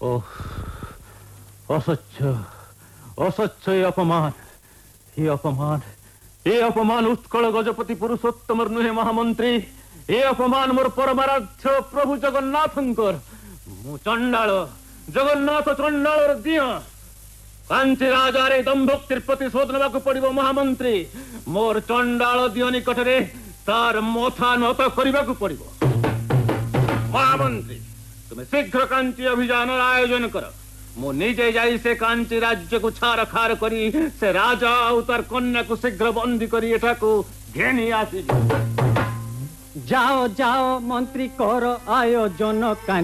ओह असह्य असह्य ये अपमान ये अपमान ये अपमान उत्कल गजपति पुरुषोत्तम नुहे महामंत्री ये अपमान मोर परमाराध्य प्रभु जगन्नाथंकर मु चंडाल जगन्नाथ चंडाल दिया कांची राजारे दंभक्तिर प्रतिशोध नेबाकु पड़िबो महामंत्री मोर चंडाल दियो निकटरे तार मथा नत करिबाकु पड़िबो महामंत्री तुम शीघ्र कांची अभियान आयोजन कर मु निजे जाई से कांची राज्य को छार खार करी से राजा और तार कन्या को शीघ्र बंदी करी एठा को घेनी आसी जाओ जाओ मंत्री कर आयोजन